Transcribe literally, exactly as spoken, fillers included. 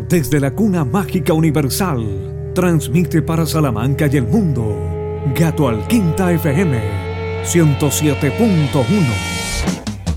Desde la cuna mágica universal, transmite para Salamanca y el mundo, Gato Alquinta F M, ciento siete punto uno.